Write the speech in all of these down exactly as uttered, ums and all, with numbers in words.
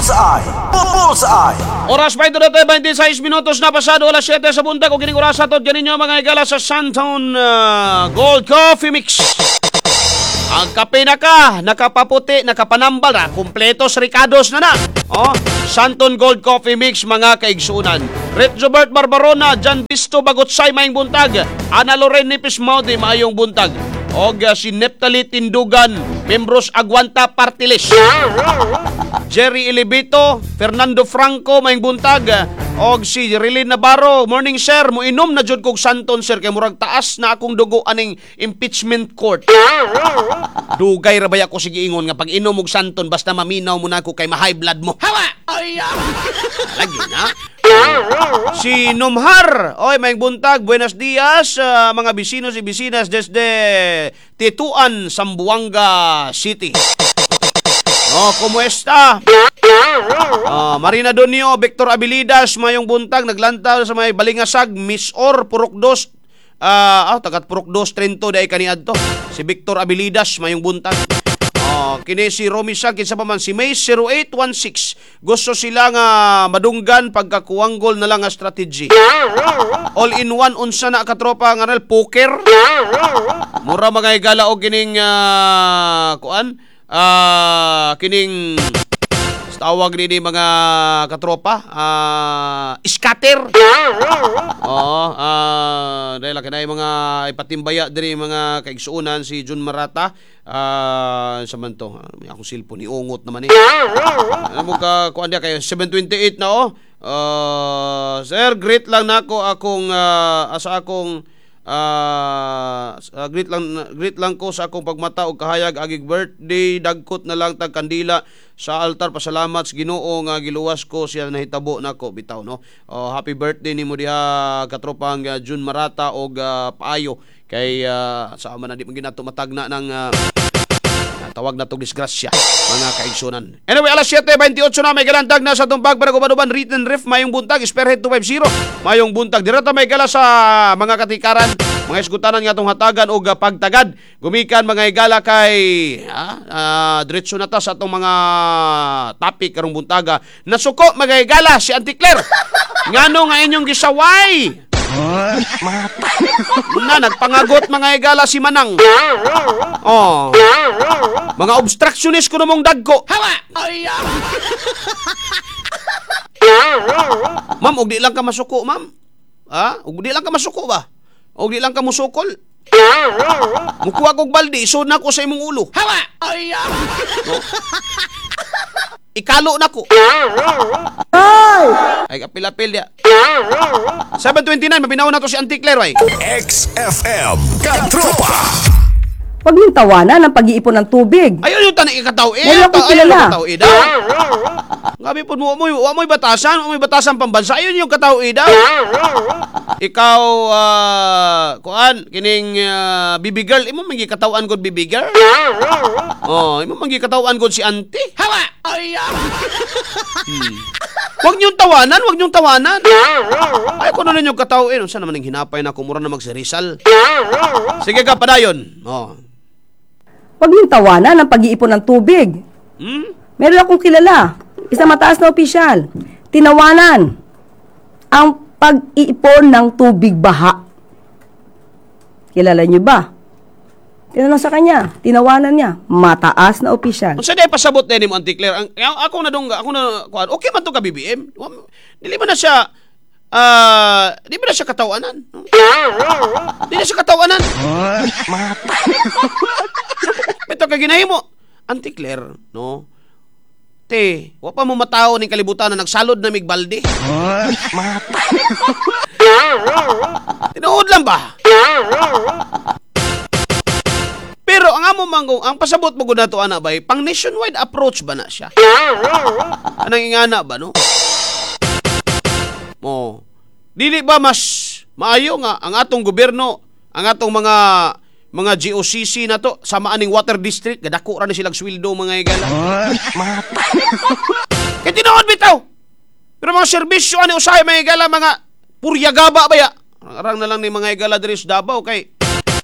Bullseye! Bullseye! Oras pa ito na tayo, twenty-six minutos na pasado, alas siyete sa buntag. Kung kining oras ito, dyan ninyo mga igala sa Santon uh, Gold Coffee Mix. Ang kape na ka, nakapaputi, nakapanambal na, kumpletos ricados na na. Oh, Santon Gold Coffee Mix, mga kaigsunan. Retzobert Barbarona, Jan Bisto Bagotsay, mayong buntag. Ana Loren Nipis Mauti, mayong buntag. Og uh, si Neptali Tindugan, membros Aguanta Partilis. Jerry Ilibito, Fernando Franco, mayong buntag. Og si Rilin Navarro, morning sir, mo inom na jud kog Santon sir, kay murag taas na akong dugo aning impeachment court. Dugay ra bay ako sige ingon nga pag inom og Santon basta maminaw mo na ako kay ma-high blood mo. Hawa! Ay, lagi na. Si Numhar, oy mayong buntag, buenos dias uh, mga bisinos y bisinas desde Tituan, Zamboanga City. Oh, kumusta? Uh, Marina Donio, Victor Abilidas, mayong buntag, naglantaw sa may Balingasag, Miss Or, Purok dos, uh, oh, tagat Purok dos, Trento, dahi kaniad to. Si Victor Abilidas, mayong buntag. Oh, kini si Romy Sag, kinsa pa man, si May zero eight one six. Gusto sila nga madunggan pagkakuwanggol na lang nga strategy. All in one, unsa na katropa nga nal, poker. Mura mga igala o kining, uh, kuan, Ah, uh, kining tawag ni mga katropa, ah, uh, scatter. Oo, ah, uh, dahil kanay mga ipatimbaya diri mga kaigsuunan si Jun Marata. Ah, uh, sa man to, may akong cellphone ni ungot naman eh. Ano mo ka kuan dia kay seven twenty-eight na oh. Uh, sir, great lang nako akong uh, asa akong Uh, uh, great lang great lang ko sa akong pagmata og kahayag agig birthday, dagkot na lang tag kandila sa altar, pasalamat sa Ginoo nga giluwas ko siya nahitabo nako bitaw no. Uh, happy birthday nimo diha katropang uh, Jun Marata og uh, paayo kay uh, sa man na di man ginato matagna ng uh, tawag na itong disgrasya, mga kaigsunan. Anyway, alas siyete twenty-eight na, may galantag na sa itong pagpanagubanuban, written ref, mayong buntag, Spearhead two fifty, mayong buntag. Direta may gala sa mga katikaran, mga isgutanan nga itong hatagan o pagtagad. Gumikan mga igala kay, ah, uh, diretso na ta sa itong mga topic karong buntaga. Nasuko mga igala si Auntie Claire. Ngano nga inyong gisaway? Na nagpangagot mga igala si Manang. Oh. Mga obstructionist ko namang dagko. Hawa! Ay, ma'am, og di lang ka masuko, ma'am. Ha? Og di lang ka masuko ba? Og di lang ka musukol. Mukuha kog baldi, isod na ko sa imong ulo. Hawa! Ay, no? Ikalo na ko. Ay! Ay, kapil-apil dia. seven twenty-nine, mabinaw na to si Auntie Claire, ay. X F M Katropa. Huwag niyong tawanan ang pag-iipon ng tubig. Ayun yung tanong ikataw eh. Wala ko kilala. Kataw eh daw. Ngabi po mo, mo mo'y batasan, mo'y batasan pambansa. Ayun yung kataw eh daw. Ikaw, uh, kuan, kining uh, baby girl, imo mangi katawan ko baby girl? Oh, imo mangi katawan ko si Auntie. Hawa! Ay, hmm. Huwag niyong tawanan, huwag niyong tawanan. Ay, kung ano yung kataw eh. Saan naman yung hinapay na kumura na magsirisal? Sige ka, padayon. Oh. Huwag niyong tawanan ang pag-iipon ng tubig. Hmm? Meron akong kilala, isang mataas na opisyal. Tinawanan ang pag-iipon ng tubig baha. Kilala niyo ba? Tinanong sa kanya, tinawanan niya, mataas na opisyal. Kung saan pasabot din mo, Auntie Claire, ang, ako na dong, ako na, kuhan, okay man to ka B B M? Dili ba na siya, ah, uh, di ba na siya katawanan? Di na siya katawanan. Ito ka ginahin mo, Auntie Claire, no? Te, wa pa mo matao ning kalibutan na nagsalod na migbalde. Tinuod lang ba? Pero ang amo manggong, ang pasabot mo gud nato ana bay, pang nationwide approach ba na siya? Anang ingana ba no? Mo. Dili ba mas maayo nga ang atong gobyerno, ang atong mga mga G O C C na to, sama aning water district, gadako ra ni silang sweldo mga igala. Kaya tinuod bitaw. Pero mga serbisyo ani usahay mga igala, mga puryagaba ba ya? Arang na lang ni mga igala diri sa Davao kay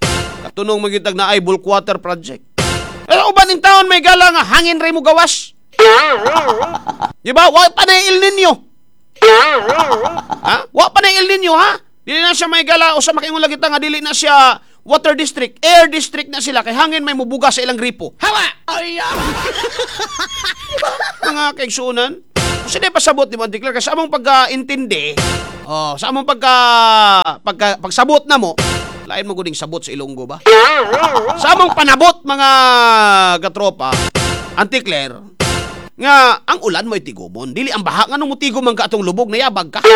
katunong magitag na ay bulk water project. Pero uban ning taon may gala nga hangin ray mo gawas. Di ba? Wa pa na yung El Nino. Ha? Wa pa na yung El Nino, ha? Dili na siya may gala o sa makiingon lagi ta nga dili na siya water district, air district na sila kay hangin may mubuga sa ilang gripo. Hawa! Ay, mga kaigsunan. Kasi di pasabot ni mo, Declare, kasi among pagka-intindi, oh, sa among pagka, pagka, pagsabot na mo, lain mo guning sabot sa Ilonggo ba? Sa among panabot, mga katropa, Anticlair, nga, ang ulan mo'y tigumon. Dili ang baha, nga nung mutigom ang kaatong lubog, nayabag ka.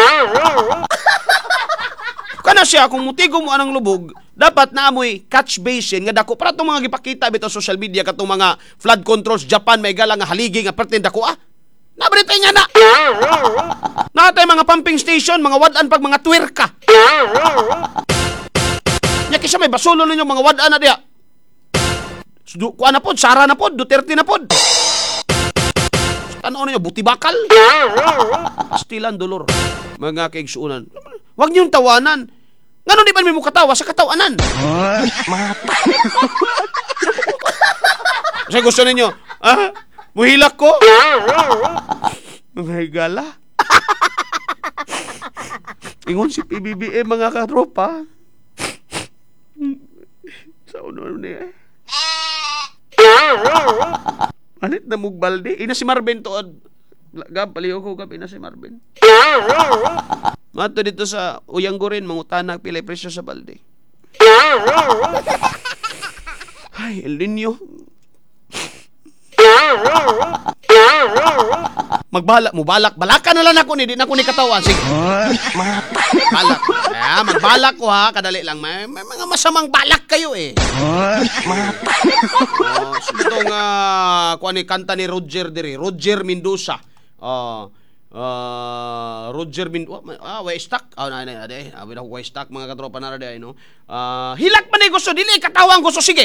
Kana siya, kung mutigo mo anang lubog, dapat na amoy catch basin nga dako. Para itong mga gipakita bito sa social media katong mga flood controls, Japan, may gala nga haligi nga pertin dako ah. Nabritay nga na. Natay mga pumping station, mga wadan pag mga twerka. Nya kisa may basulo ninyo mga wadan na diya. Kuha na pod, Sara na pod, Duterte na pod. Ano ninyo, buti bakal. Pastilan dolor. Mga kaigsuunan. Huwag niyong tawanan. Ngano di ba may mo katawa sa katawanan? Kasi gusto ninyo, ah, muhilak ko? Mga higala. Ingon si P B B M mga katropa. Sa uno niya. Alit na mugbalde. Ina si Marvin to. Gab, paliho ko gab, ina si Marvin. Mato dito sa Uyanggo rin, mangutana pilay presyo sa balde. Ay, El Nino. Magbalak mo, balak. Balakan na lang ako ni, di na ako ni katawan. Sige. Balak. Ah, magbalak ko ha, kadali lang. May, may mga masamang balak kayo eh. Oh, so itong uh, kuha ni kanta ni Roger diri, Roger Mendoza. Uh, uh, Roger Mendoza. Ah, way stuck. Ah, na na ade. Abi na way stuck mga katropa na ade no. Ah, uh, hilak man ni gusto dili katawang gusto sige.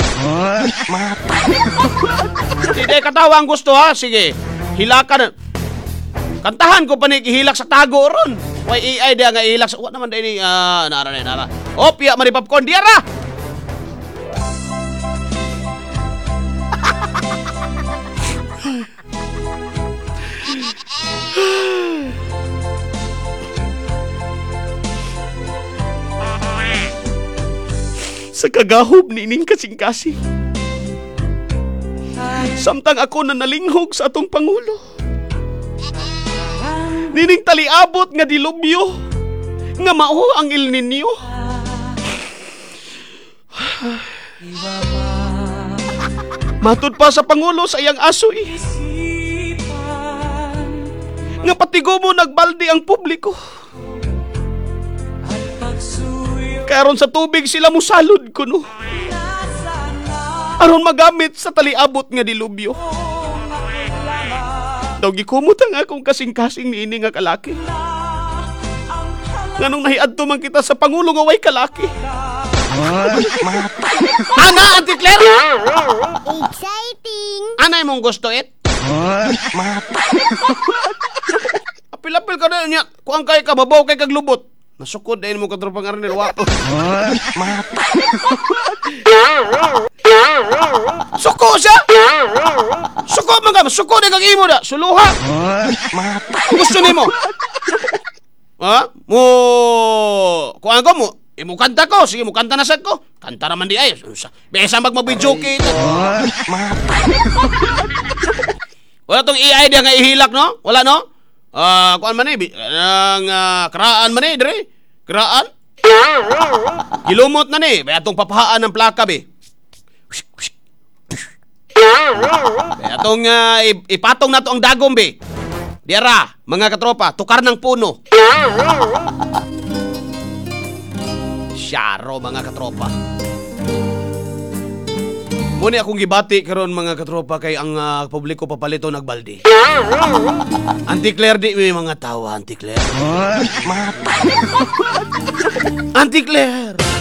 Dili katawang gusto ha, sige. Hilakan. Kantahan ko pa ni ihilak sa tago ron. Way A I dia nga ihilak sa wa naman dai ni ah uh, nara na nara. Opya mari popcorn diara. Sa kagahob ni ining kasing-kasing. Samtang ako na nalinghog sa atong Pangulo. Nining taliabot nga dilubyo. Nga mao ang El Nino. Matud pa sa Pangulo sa iyang asoy. Nga patigo mo nagbaldi ang publiko. Karon sa tubig sila musalod kuno. Aron magamit sa taliabot nga dilubyo. Daw gikumot ang akong kasing-kasing niini nga kalaki. Nganong nahiadto man kita sa Pangulo nga way kalaki. Ana, Auntie Claire? Exciting! Anay mong gusto it? Apil-apil ka na niya. Kuang kay ka, mabaw kay kaglubot. Nasukod dahil mo katropang arnil wapo. Suko siya! Suko mga, suko na kang imo na. Suluha! Gusto ni mo? Ha? Mo... Kuhaan ko mo? Imo kanta ko. Sige, mo kanta na sad ko. Kanta naman di ay. Besa mag-mabidyo kita. Wala tong A I dia nga ihilak, no? Wala, no? Ah, uh, kuan man eh, ang uh, kraan man eh, dire. Kraan. Gilumot na ni, bay atong papahaan ng plaka be. Bay atong uh, ipatong na to ang dagom be. Diara, mga katropa, tukar ng puno. Syaro, mga katropa. Muna akong gibati karon mga katropa kay ang uh, publiko papalito nagbaldi. Auntie Claire di may mga tawa, Auntie Claire. Auntie Claire.